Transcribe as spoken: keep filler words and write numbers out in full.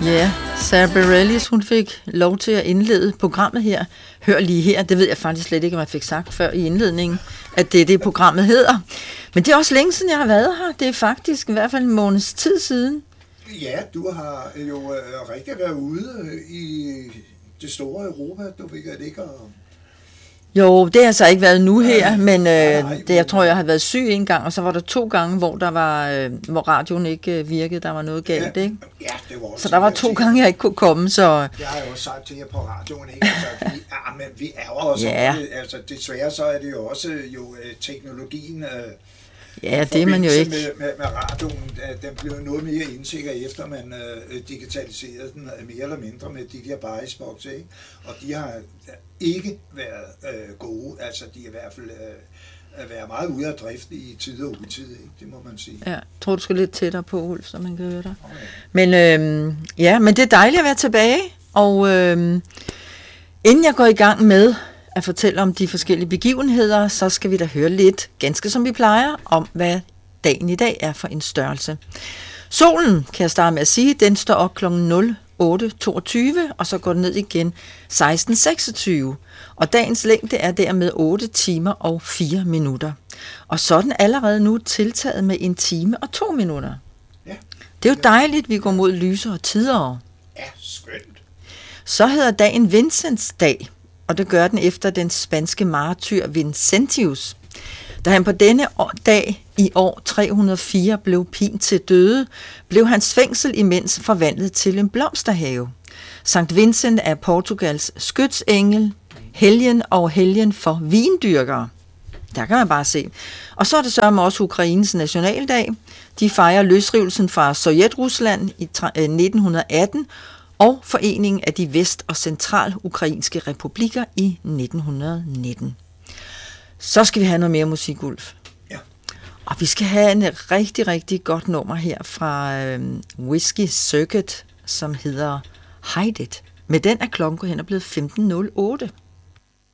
Ja, Sarah Bareilles, hun fik lov til at indlede programmet her. Hør lige her, det ved jeg faktisk slet ikke, om man fik sagt før i indledningen, at det er det, programmet hedder. Men det er også længe siden, jeg har været her. Det er faktisk i hvert fald en måneds tid siden. Ja, du har jo øh, rigtig været ude i det store Europa, du ved det ikke, og... Jo, det har så ikke været nu her, ja, men øh, nej, nej, det, jeg tror, jeg har været syg en gang, og så var der to gange, hvor der var, øh, hvor radioen ikke øh, virkede, der var noget galt, ja, ikke? Ja, det var også... Så der var to gange, jeg ikke kunne komme, så... Jeg har jo også sagt til jer på radioen, ikke? Altså, vi, ja, men vi er jo også... Ja. Altså, desværre så er det jo også jo teknologien... Øh, Ja, det er man jo ikke. Med, med, med radioen, den blev noget mere indsikker efter, man øh, digitaliserede den mere eller mindre med de der biasboxe, ikke? Og de har ikke været øh, gode, altså de er i hvert fald øh, været meget ude af drift i tid og utid, ikke? Det må man sige. Ja, jeg tror, du skal lidt tættere på, Ulf, så man kan høre dig. Okay. Men, øh, ja, men det er dejligt at være tilbage, og øh, inden jeg går i gang med at fortælle om de forskellige begivenheder, så skal vi da høre lidt, ganske som vi plejer, om hvad dagen i dag er for en størrelse. Solen, kan jeg starte med at sige, den står op klokken otte toogtyve, og så går den ned igen seksten seksogtyve. Og dagens længde er dermed otte timer og fire minutter. Og så er den allerede nu tiltaget med en time og to minutter. Ja. Det er jo dejligt, vi går mod lysere tider. Ja, skønt. Så hedder dagen Vincents dag, og det gør den efter den spanske martyr Vincentius. Da han på denne dag i år tre hundrede og fire blev pint til døde, blev hans fængsel imens forvandlet til en blomsterhave. Sankt Vincent er Portugals skytsengel, helgen og helgen for vindyrkere. Der kan man bare se. Og så er det sørme også Ukraines nationaldag. De fejrer løsrivelsen fra Sovjetrusland i nitten atten, og foreningen af de vest- og central-ukrainske republikker i nitten nitten. Så skal vi have noget mere musik, Ulf. Ja. Og vi skal have en rigtig, rigtig godt nummer her fra øh, Whiskey Circuit, som hedder Hide It. Med den er klokken hen og blevet femten nul otte.